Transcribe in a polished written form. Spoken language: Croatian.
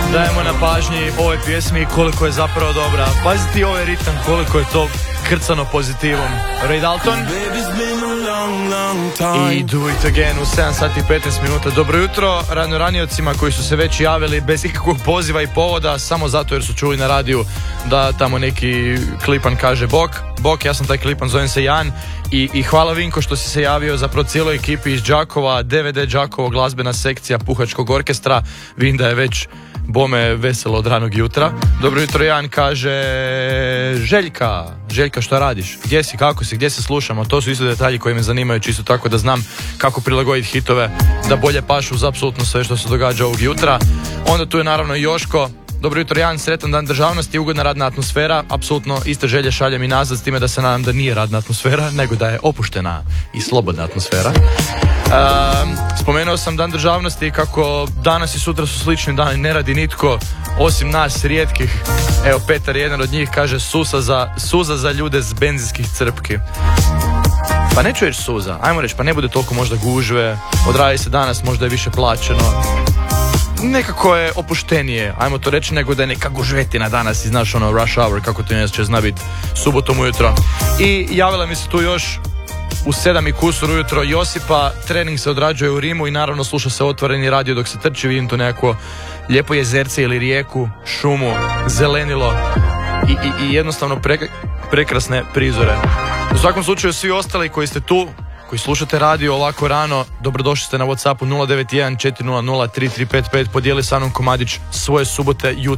dajemo na pažnji ovoj pjesmi koliko je zapravo dobra. Paziti ovaj ritam, koliko je to krcano pozitivom. Ray Dalton i Do It Again u 7 sati i 15 minuta. Dobro jutro raniocima koji su se već javili bez ikakvog poziva i povoda, samo zato jer su čuli na radiju da tamo neki klipan kaže Bok, ja sam taj klipan, zovem se Jan i hvala Vinko što si se javio, zapravo cijeloj ekipi iz Đakova, DVD Đakovo, glazbena sekcija Puhačkog orkestra. Vidim da je već bome veselo od ranog jutra. Dobro jutro, Jan kaže Željka, što radiš? Gdje si, kako si, gdje se slušamo? To su isto detalji koji me zanimaju, čisto tako da znam kako prilagoditi hitove da bolje pašu za apsolutno sve što se događa ovog jutra. Onda tu je naravno Joško. Dobro jutro, Jan, sretan dan državnosti, ugodna radna atmosfera, apsolutno iste želje šaljem i nazad, s time da se nadam da nije radna atmosfera, nego da je opuštena i slobodna atmosfera. Spomenuo sam dan državnosti, kako danas i sutra su slični dani, ne radi nitko osim nas rijetkih. Evo, Petar, jedan od njih, kaže suza za ljude s benzinskih crpki. Pa neću reći suza, ajmo reći, pa ne bude toliko možda gužve, odradi se danas, možda je više plaćeno, nekako je opuštenije, ajmo to reći, nego da je neka gužvetina danas i znaš ono rush hour, kako to inače zna biti subotom ujutro. I javila mi se tu još u 7 i kusur ujutro Josipa, trening se odrađuje u Rimu i naravno sluša se otvoreni radio dok se trči, vidim tu nekako lijepo jezerce ili rijeku, šumu, zelenilo i jednostavno prekrasne prizore. U svakom slučaju svi ostali koji ste tu, koji slušate radio ovako rano, dobrodošli ste na WhatsAppu 091 400 3355, podijeli sa mnom komadić svoje subote jutro.